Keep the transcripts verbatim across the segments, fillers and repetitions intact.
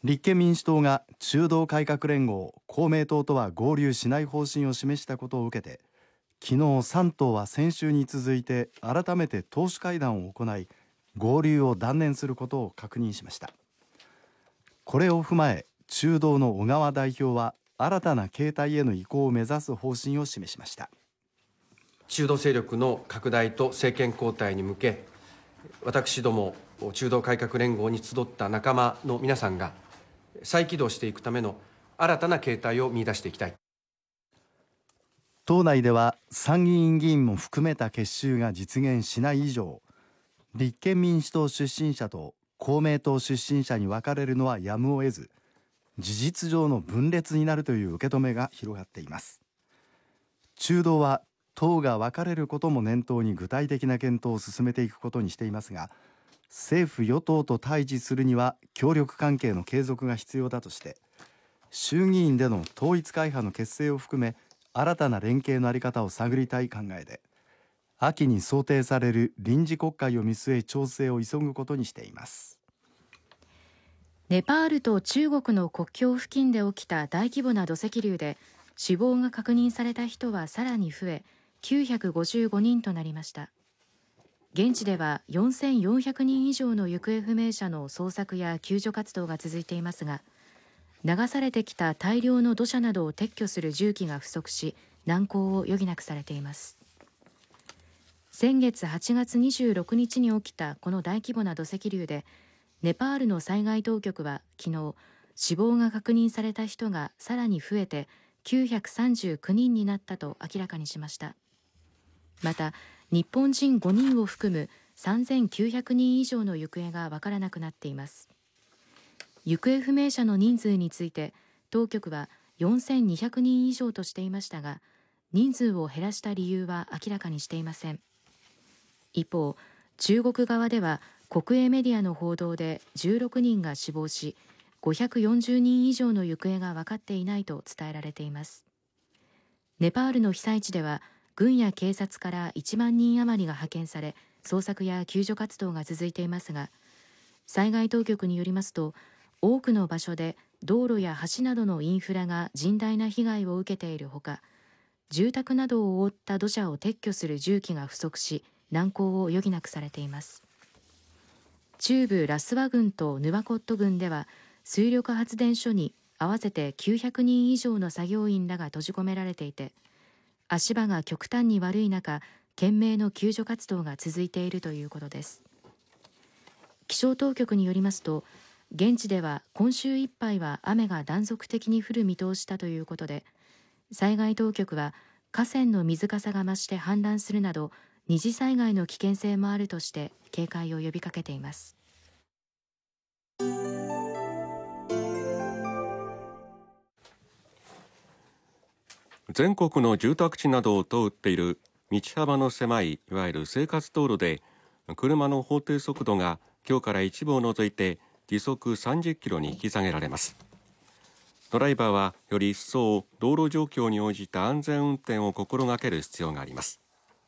立憲民主党が中道改革連合公明党とは合流しない方針を示したことを受けて、昨日さん党は先週に続いて改めて党首会談を行い、合流を断念することを確認しました。これを踏まえ、中道の小川代表は新たな形態への移行を目指す方針を示しました。 中道勢力の拡大と政権交代に向け、私ども中道改革連合に集った仲間の皆さんが再起動していくための新たな形態を見出していきたい。 党内では参議院議員も含めた結集が実現しない以上、立憲民主党出身者と公明党出身者に分かれるのはやむを得ず、事実上の分裂になるという受け止めが広がっています。中道は党が分かれることも念頭に具体的な検討を進めていくことにしていますが、政府与党と対峙するには協力関係の継続が必要だとして、衆議院での統一会派の結成を含め新たな連携の在り方を探りたい考えで、秋に想定される臨時国会を見据え調整を急ぐことにしています。 ネパールと中国の国境付近で起きた大規模な土石流で死亡が確認された人はさらに増え、きゅうひゃくごじゅうごにんとなりました。現地ではよんせんよんひゃくにん以上の行方不明者の捜索や救助活動が続いていますが、流されてきた大量の土砂などを撤去する重機が不足し、難航を余儀なくされています。先月はちがつにじゅうろくにちに起きたこの大規模な土石流で、ネパールの災害当局は昨日、死亡が確認された人がさらに増えてきゅうひゃくさんじゅうきゅうにんになったと明らかにしました。また、日本人ごにんを含むさんぜんきゅうひゃくにん以上の行方がわからなくなっています。行方不明者の人数について、当局はよんせんにひゃくにん以上としていましたが、人数を減らした理由は明らかにしていません。一方、中国側では国営メディアの報道でじゅうろくにんが死亡し、ごひゃくよんじゅうにん以上の行方が分かっていないと伝えられています。ネパールの被災地では軍や警察からいちまんにん余りが派遣され、捜索や救助活動が続いていますが、災害当局によりますと、多くの場所で道路や橋などのインフラが甚大な被害を受けているほか、住宅などを覆った土砂を撤去する重機が不足し、難航を余儀なくされています。中部ラスワ郡とヌワコット郡では、水力発電所に合わせてきゅうひゃくにん以上の作業員らが閉じ込められていて、足場が極端に悪い中、懸命の救助活動が続いているということです。気象当局によりますと、現地では今週いっぱいは雨が断続的に降る見通しだということで、災害当局は河川の水かさが増して氾濫するなど、二次災害の危険性もあるとして警戒を呼びかけています。 全国の住宅地などを通っている道幅の狭いいわゆる生活道路で、車の法定速度が今日から一部を除いて時速さんじゅっキロに引き下げられます。ドライバーはより一層道路状況に応じた安全運転を心がける必要があります。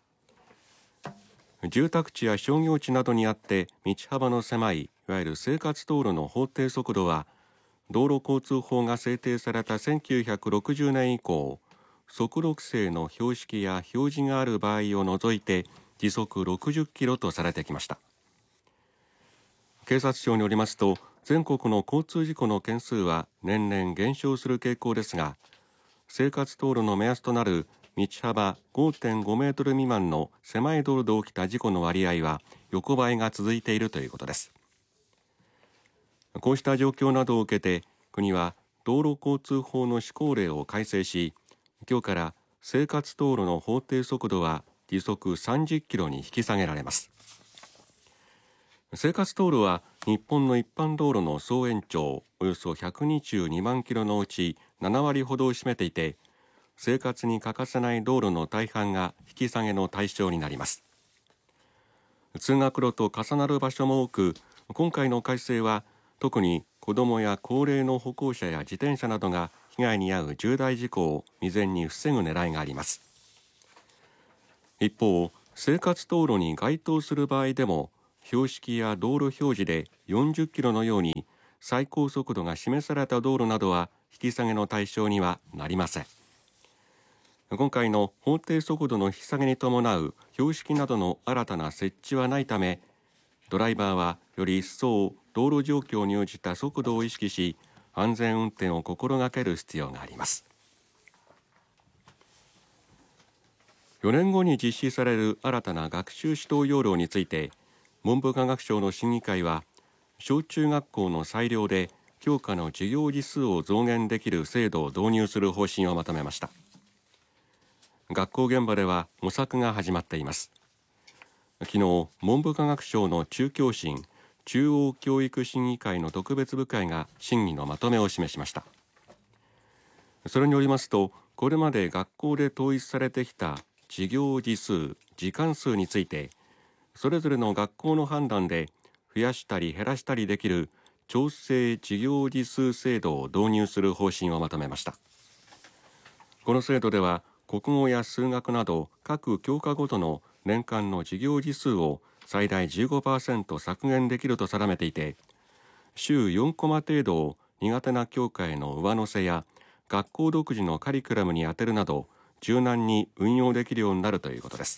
住宅地や商業地などにあって道幅の狭いいわゆる生活道路の法定速度は、道路交通法が制定されたせんきゅうひゃくろくじゅうねん以降、速度規制の標識や表示がある場合を除いて時速ろくじゅっキロとされてきました。警察庁によりますと、全国の交通事故の件数は年々減少する傾向ですが、生活道路の目安となる道幅 ごてんごメートル未満の狭い道路で起きた事故の割合は横ばいが続いているということです。こうした状況などを受けて、国は道路交通法の施行令を改正し、今日から生活道路の法定速度は時速さんじゅっキロに引き下げられます。生活道路は日本の一般道路の総延長およそひゃくにじゅうにまんキロのうちななわりほどを占めていて、生活に欠かせない道路の大半が引き下げの対象になります。通学路と重なる場所も多く、今回の改正は特に子どもや高齢の歩行者や自転車などが被害に遭う重大事故を未然に防ぐ狙いがあります。一方、生活道路に該当する場合でも、標識や道路標示でよんじゅっキロのように最高速度が示された道路などは引き下げの対象にはなりません。今回の法定速度の引き下げに伴う標識などの新たな設置はないため、ドライバーはより一層道路状況に応じた速度を意識し、安全運転を心がける必要があります。よねんごに実施される新たな学習指導要領について、文部科学省の審議会は、小中学校の裁量で教科の授業時数を増減できる制度を導入する方針をまとめました。学校現場では模索が始まっています。昨日、文部科学省の中教審中央教育審議会の特別部会が審議のまとめを示しました。それによりますと、これまで学校で統一されてきた授業時数、時間数について、それぞれの学校の判断で増やしたり減らしたりできる調整授業時数制度を導入する方針をまとめました。この制度では、国語や数学など各教科ごとの年間の授業時数を最大 じゅうごパーセント 削減できると定めていて、週よんコマ程度を苦手な教科への上乗せや学校独自のカリキュラムに充てるなど柔軟に運用できるようになるということです。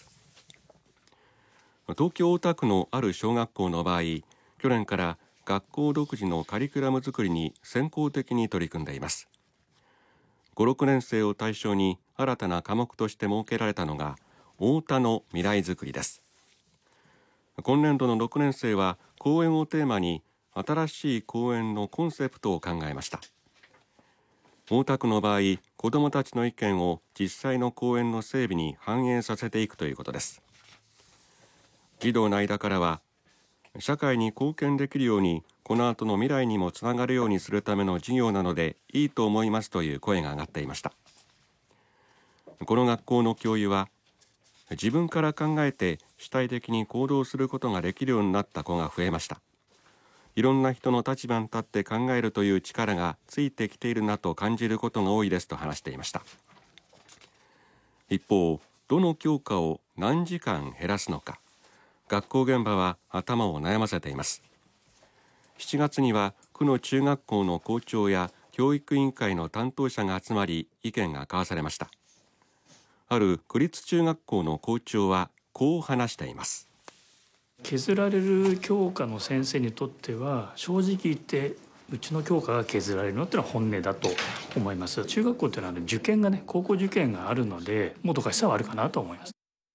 東京大田区のある小学校の場合、去年から学校独自のカリキュラム作りに先行的に取り組んでいます。ご、ろくねん生を対象に新たな科目として設けられたのが大田の未来づくりです。今年度のろくねん生は公園をテーマに新しい公園のコンセプトを考えました。大田区の場合、子どもたちの意見を実際の公園の整備に反映させていくということです。児童の間からは、社会に貢献できるようにこの後の未来にもつながるようにするための授業なのでいいと思いますという声が上がっていました。この学校の教諭は、自分から考えて主体的に行動することができるようになった子が増えました。いろんな人の立場に立って考えるという力がついてきているなと感じることが多いですと話していました。一方、どの教科を何時間減らすのか、学校現場は頭を悩ませています。しちがつには区の中学校の校長や教育委員会の担当者が集まり意見が交わされました。ある区立中学校の校長はこう話しています。 削られる教科の先生にとっては正直言ってうちの教科が削られるのってのは本音だと思います。中学校っていうのは受験がね、高校受験があるのでもどかしさはあるかなと思います。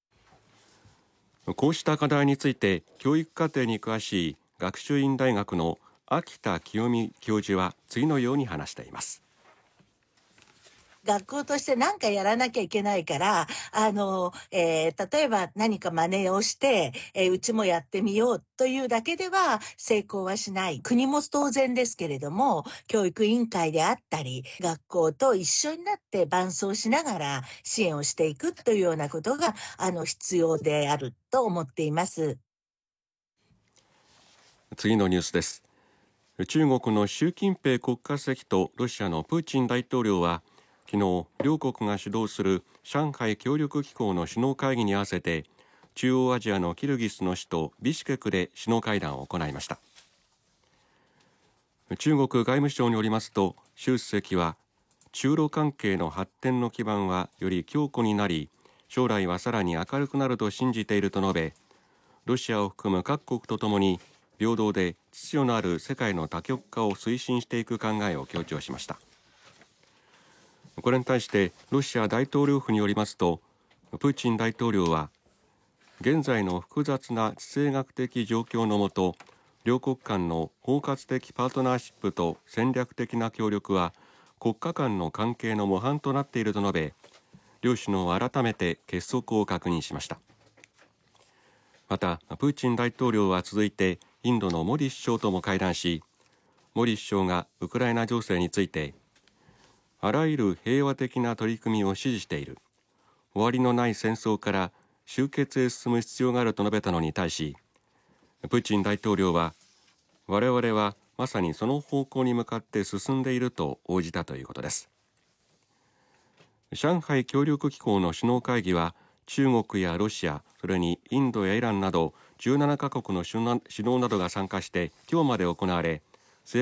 こうした課題について教育課程に詳しい学習院大学の秋田清美教授は次のように話しています。 学校として何かやらなきゃいけないから、あの、えー、例えば何か真似をして、えー、うちもやってみようというだけでは成功はしない。国も当然ですけれども、教育委員会であったり、学校と一緒になって伴走しながら支援をしていくというようなことが、あの、必要であると思っています。 次のニュースです。中国の習近平国家主席とロシアのプーチン大統領は昨日、両国が主導する上海協力機構の首脳会議に合わせて中央アジアのキルギスの首都ビシュケクで首脳会談を行いました。中国外務省によりますと、習主席は中ロ関係の発展の基盤はより強固になり、将来はさらに明るくなると信じていると述べ、ロシアを含む各国とともに平等で秩序のある世界の多極化を推進していく考えを強調しました。これに対してロシア大統領府によりますと、プーチン大統領は現在の複雑な地政学的状況の下、両国間の包括的パートナーシップと戦略的な協力は国家間の関係の模範となっていると述べ、両首脳は改めて結束を確認しました。またプーチン大統領は続いてインドのモディ首相とも会談し、モディ首相がウクライナ情勢について、あらゆる平和的な取り組みを支持している。終わりのない戦争から終結へ進む必要があると述べたのに対し、プーチン大統領は、我々はまさにその方向に向かって進んでいると応じたということです。上海協力機構の首脳会議は、中国やロシア、それにインドやイランなどじゅうななカ国の首脳などが参加して今日まで行われ、